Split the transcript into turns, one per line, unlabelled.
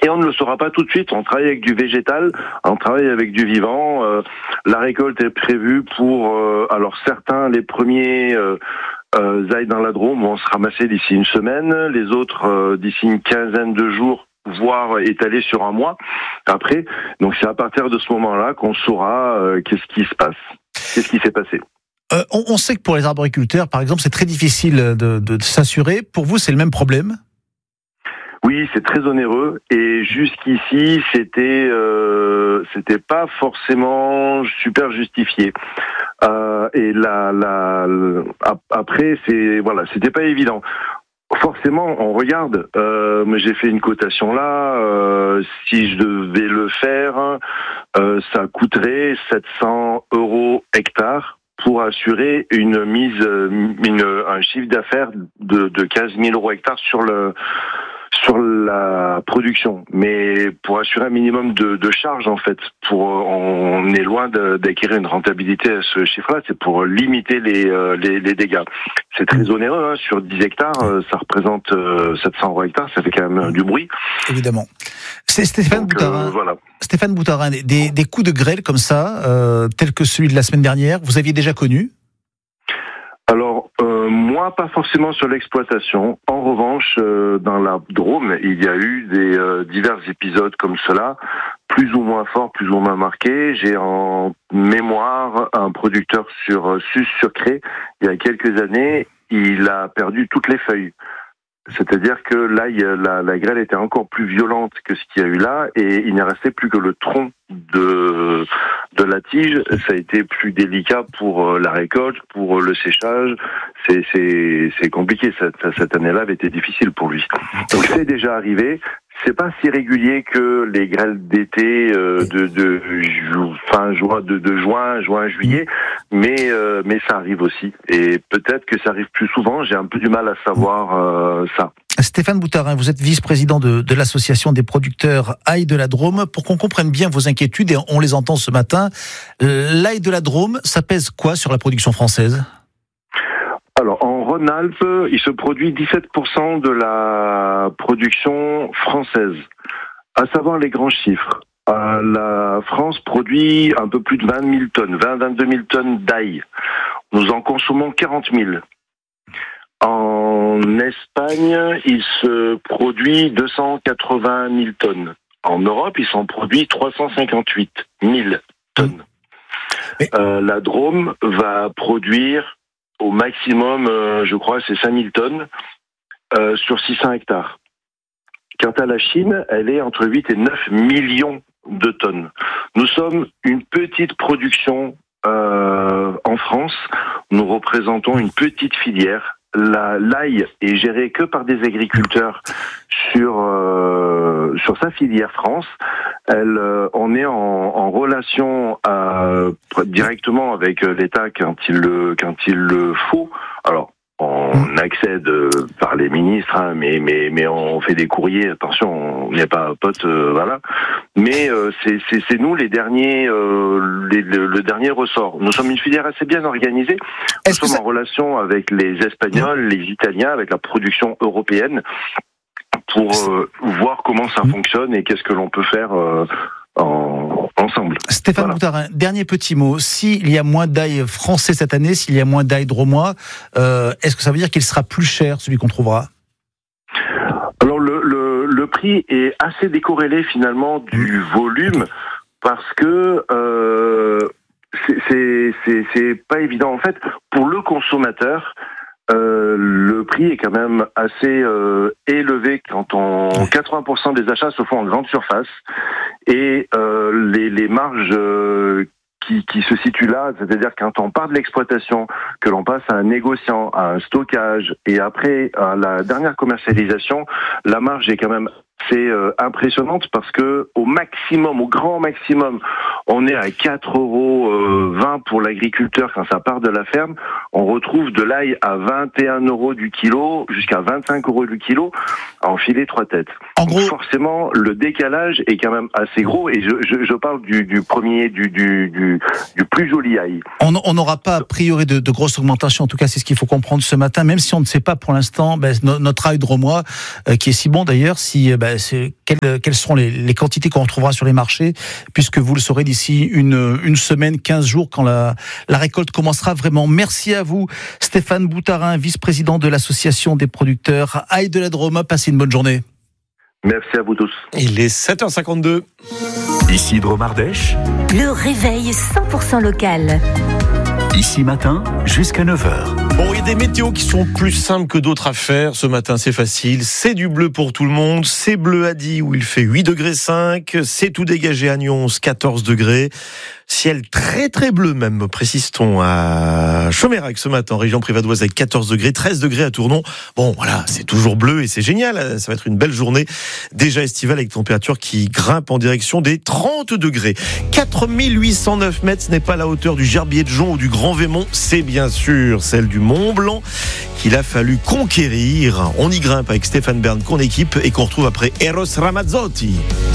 Et on ne le saura pas tout de suite. On travaille avec du végétal, on travaille avec du vivant. La récolte est prévue pour, alors certains, les premiers aillent dans la Drôme vont se ramasser d'ici une semaine, les autres d'ici une quinzaine de jours, voire étalés sur un mois après. Donc c'est à partir de ce moment-là qu'on saura qu'est-ce qui se passe, qu'est-ce qui s'est passé.
On sait que pour les arboriculteurs, par exemple, c'est très difficile de s'assurer. Pour vous, c'est le même problème ?
Oui, c'est très onéreux et jusqu'ici c'était pas forcément super justifié. Et après c'était pas évident. Forcément, on regarde. J'ai fait une cotation là. Si je devais le faire, ça coûterait 700 € hectare pour assurer un chiffre d'affaires de 15 000 € hectare sur la production, mais pour assurer un minimum de charge en fait, on est loin d'acquérir une rentabilité à ce chiffre-là. C'est pour limiter les dégâts. C'est très onéreux, sur 10 hectares, ça représente 700 € hectare, ça fait quand même du bruit.
Évidemment. C'est Stéphane Boutarin.
Voilà.
Stéphane Boutarin, des coups de grêle comme ça, tels que celui de la semaine dernière, vous aviez déjà connu ?
Alors, moi, pas forcément sur l'exploitation. En revanche, dans la Drôme, il y a eu des divers épisodes comme cela, plus ou moins forts, plus ou moins marqués. J'ai en mémoire un producteur sur Sus-sur-Cré, il y a quelques années, il a perdu toutes les feuilles. C'est-à-dire que là, la grêle était encore plus violente que ce qu'il y a eu là, et il n'est resté plus que le tronc de la tige. Ça a été plus délicat pour la récolte, pour le séchage. C'est compliqué. Cette année-là avait été difficile pour lui. Donc c'est déjà arrivé. C'est pas si régulier que les grêles d'été de juin, juillet, mais ça arrive aussi. Et peut-être que ça arrive plus souvent. J'ai un peu du mal à savoir ça.
Stéphane Boutarin, vous êtes vice-président de l'association des producteurs Ail de la Drôme. Pour qu'on comprenne bien vos inquiétudes, et on les entend ce matin, l'ail de la Drôme, ça pèse quoi sur la production française ?
Alors, en Rhône-Alpes, il se produit 17% de la production française. À savoir les grands chiffres. La France produit un peu plus de 20 000 tonnes, 22 000 tonnes d'ail. Nous en consommons 40 000. En Espagne, il se produit 280 000 tonnes. En Europe, il s'en produit 358 000 tonnes. La Drôme va produire au maximum, je crois, c'est 5 000 tonnes sur 600 hectares. Quant à la Chine, elle est entre 8 et 9 millions de tonnes. Nous sommes une petite production en France. Nous représentons une petite filière. L'ail est géré que par des agriculteurs sur sa filière France. On est en relation directement avec l'État quand il le faut. Alors, on accède par les ministres, mais on fait des courriers. Attention, on n'est pas potes, voilà. Mais c'est nous les derniers, le dernier ressort. Nous sommes une filière assez bien organisée. Nous sommes en relation avec les Espagnols, les Italiens, avec la production européenne pour voir comment ça fonctionne et qu'est-ce que l'on peut faire ensemble.
Stéphane Boutarin, dernier petit mot. S'il y a moins d'ail français cette année, s'il y a moins d'ail drômois, est-ce que ça veut dire qu'il sera plus cher, celui qu'on trouvera ?
Alors le prix est assez décorrélé finalement du volume parce que c'est pas évident. En fait, pour le consommateur, le prix est quand même assez élevé quand 80% des achats se font en grande surface et les marges qui se situent là, c'est-à-dire quand on part de l'exploitation, que l'on passe à un négociant, à un stockage et après à la dernière commercialisation, la marge est quand même assez impressionnante parce que au grand maximum, on est à 4,20 € pour l'agriculteur quand ça part de la ferme. On retrouve de l'ail à 21 € du kilo jusqu'à 25 € du kilo en filet 3 têtes. En gros, forcément, le décalage est quand même assez gros et je parle du plus joli ail.
On n'aura pas a priori de grosses augmentations. En tout cas, c'est ce qu'il faut comprendre ce matin, même si on ne sait pas pour l'instant notre ail drômois qui est si bon d'ailleurs, si quelles seront les quantités qu'on retrouvera sur les marchés, puisque vous le saurez d'ici une semaine, 15 jours, quand la récolte commencera vraiment. Merci à vous, Stéphane Boutarin, vice-président de l'association des producteurs Ail de la Drôme. Passez une bonne journée.
Merci à vous tous.
Il est 7h52.
Ici Drôme Ardèche.
Le réveil 100% local.
Ici matin, jusqu'à 9h.
Bon, il y a des météos qui sont plus simples que d'autres à faire. Ce matin, c'est facile. C'est du bleu pour tout le monde. C'est bleu à Die où il fait 8,5 degrés. C'est tout dégagé à Nyons, 14 degrés. Ciel très très bleu même, précise-t-on, à Chomérac ce matin, en région privadoise avec 14 degrés, 13 degrés à Tournon. Bon, voilà, c'est toujours bleu et c'est génial. Ça va être une belle journée, déjà estivale, avec température qui grimpe en direction des 30 degrés. 4809 mètres, ce n'est pas la hauteur du Gerbier de Jonc ou du Grand Vémont, c'est bien sûr celle du Mont Blanc qu'il a fallu conquérir. On y grimpe avec Stéphane Bern, qu'on équipe et qu'on retrouve après Eros Ramazzotti.